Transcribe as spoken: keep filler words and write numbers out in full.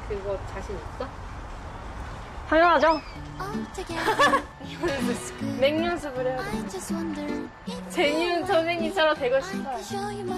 그거 자신 있어? 당연하죠. 맹연습을 해야 돼. 제니는 선생님처럼 되고 싶어요.